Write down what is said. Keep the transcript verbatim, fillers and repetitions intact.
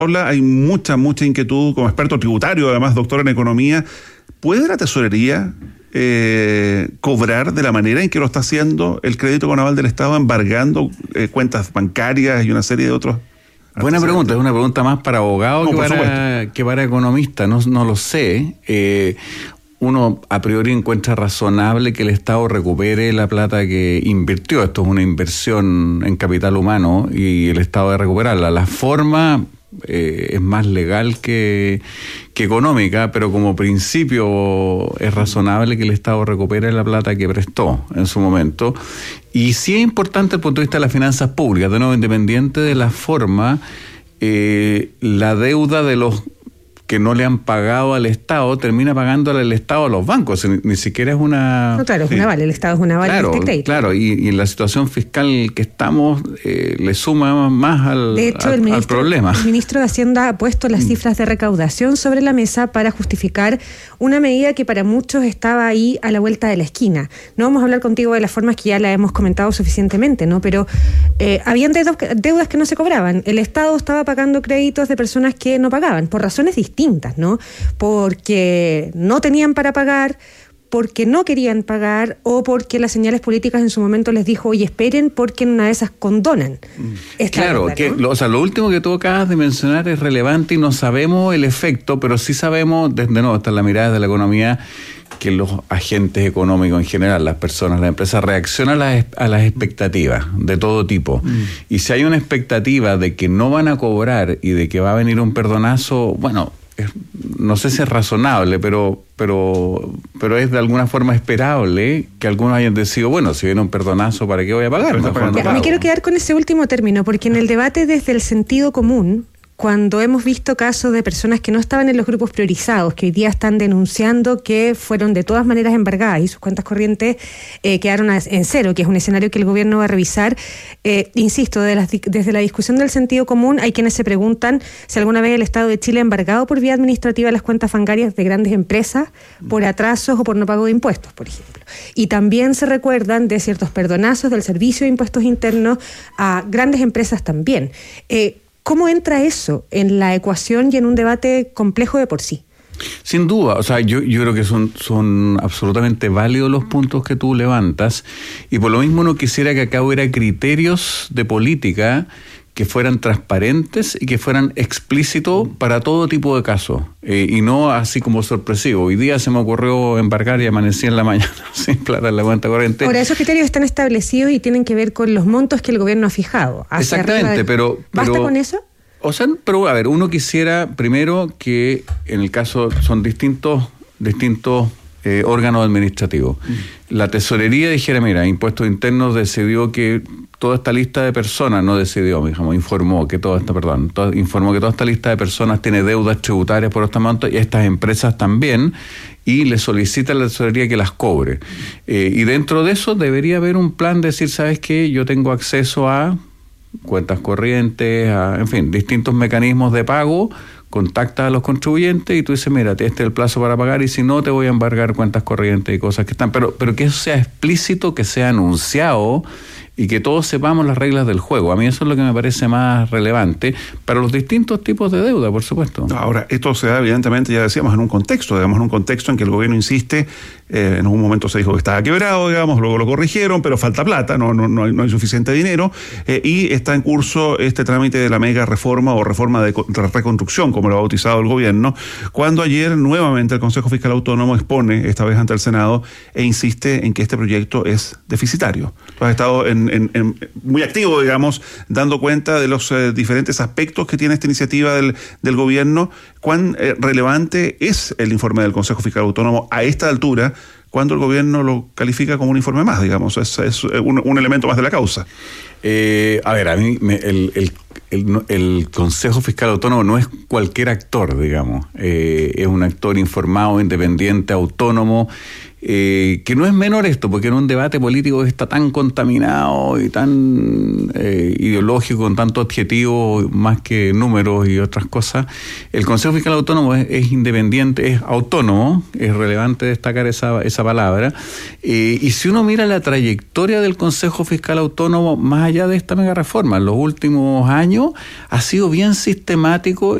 habla, hay mucha, mucha inquietud como experto tributario, además doctor en economía. ¿Puede la tesorería eh, cobrar de la manera en que lo está haciendo el crédito con aval del Estado, embargando eh, cuentas bancarias y una serie de otros? Buena pregunta, es una pregunta más para abogado no, que, para, que para economista, no, no lo sé. Eh, uno a priori encuentra razonable que el Estado recupere la plata que invirtió. Esto es una inversión en capital humano y el Estado debe recuperarla. La forma eh, es más legal que, que económica, pero como principio es razonable que el Estado recupere la plata que prestó en su momento. Y sí es importante desde el punto de vista de las finanzas públicas, de nuevo, independiente de la forma, eh, la deuda de los que no le han pagado al Estado, termina pagándole el Estado a los bancos, ni, ni siquiera es una... No, claro, es sí. un aval, el Estado es un aval claro, de este crédito. Claro, y, y en la situación fiscal que estamos, eh, le suma más al, de hecho, al, el ministro, al problema. El ministro de Hacienda ha puesto las cifras de recaudación sobre la mesa para justificar una medida que para muchos estaba ahí a la vuelta de la esquina. No vamos a hablar contigo de las formas que ya la hemos comentado suficientemente, ¿no? Pero eh, habían deudas, deudas que no se cobraban. El Estado estaba pagando créditos de personas que no pagaban, por razones distintas. ¿no? Porque no tenían para pagar, porque no querían pagar o porque las señales políticas en su momento les dijo, oye, esperen, porque en una de esas condonan. Claro, deuda, que, ¿no? lo, o sea, lo último que tú acabas de mencionar es relevante y no sabemos el efecto, pero sí sabemos, desde nuevo, hasta la mirada de la economía, que los agentes económicos en general, las personas, las empresas, reaccionan a las, a las expectativas de todo tipo. Mm. Y si hay una expectativa de que no van a cobrar y de que va a venir un perdonazo, bueno, no sé si es razonable, pero pero pero es de alguna forma esperable que algunos hayan decidido, bueno, si viene un perdonazo, ¿para qué voy a pagar? Mejor no pago. Me quiero quedar con ese último término, porque en el debate desde el sentido común, cuando hemos visto casos de personas que no estaban en los grupos priorizados, que hoy día están denunciando que fueron de todas maneras embargadas y sus cuentas corrientes eh, quedaron en cero, que es un escenario que el gobierno va a revisar, eh, insisto, de las, desde la discusión del sentido común, hay quienes se preguntan si alguna vez el Estado de Chile ha embargado por vía administrativa las cuentas bancarias de grandes empresas por atrasos o por no pago de impuestos, por ejemplo. Y también se recuerdan de ciertos perdonazos del Servicio de Impuestos Internos a grandes empresas también. Eh, ¿Cómo entra eso en la ecuación y en un debate complejo de por sí? Sin duda, o sea, yo, yo creo que son, son absolutamente válidos los puntos que tú levantas, y por lo mismo uno quisiera que acá hubiera criterios de política que fueran transparentes y que fueran explícitos para todo tipo de casos, eh, y no así como sorpresivo. Hoy día se me ocurrió embarcar y amanecí en la mañana sin plata en la cuenta corriente. Ahora, esos criterios están establecidos y tienen que ver con los montos que el gobierno ha fijado. Exactamente, de... pero, pero... ¿Basta con eso? O sea, pero a ver, uno quisiera primero que en el caso son distintos, distintos eh, órganos administrativos. Mm. La tesorería dijera, mira, Impuestos Internos decidió que toda esta lista de personas, no decidió, digamos, informó que toda esta, perdón, toda, informó que toda esta lista de personas tiene deudas tributarias por estos montos y estas empresas también, y le solicita a la tesorería que las cobre. Eh, y dentro de eso debería haber un plan de decir, ¿sabes qué? Yo tengo acceso a cuentas corrientes, a, en fin, distintos mecanismos de pago, contactas a los contribuyentes y tú dices, mira, este es el plazo para pagar y si no te voy a embargar cuentas corrientes y cosas que están, pero, pero que eso sea explícito, que sea anunciado y que todos sepamos las reglas del juego. A mí eso es lo que me parece más relevante para los distintos tipos de deuda, por supuesto. Ahora, esto se da evidentemente, ya decíamos, en un contexto, digamos, en un contexto en que el gobierno insiste, eh, en algún momento se dijo que estaba quebrado, digamos, luego lo corrigieron, pero falta plata, no, no, no, hay, no hay suficiente dinero, eh, y está en curso este trámite de la mega reforma o reforma de reconstrucción, como lo ha bautizado el gobierno, cuando ayer nuevamente el Consejo Fiscal Autónomo expone, esta vez ante el Senado, e insiste en que este proyecto es deficitario. Tú has estado en En, en, muy activo, digamos, dando cuenta de los eh, diferentes aspectos que tiene esta iniciativa del, del gobierno. ¿Cuán eh, relevante es el informe del Consejo Fiscal Autónomo a esta altura, cuando el gobierno lo califica como un informe más, digamos? Es, es un, un elemento más de la causa. Eh, a ver, a mí me, el, el, el, el Consejo Fiscal Autónomo no es cualquier actor, digamos. Eh, es un actor informado, independiente, autónomo, eh, que no es menor esto, porque en un debate político que está tan contaminado y tan eh, ideológico, con tanto adjetivo más que números y otras cosas, el Consejo Fiscal Autónomo es, es independiente, es autónomo, es relevante destacar esa, esa palabra, eh, y si uno mira la trayectoria del Consejo Fiscal Autónomo, más allá de esta mega reforma, en los últimos años ha sido bien sistemático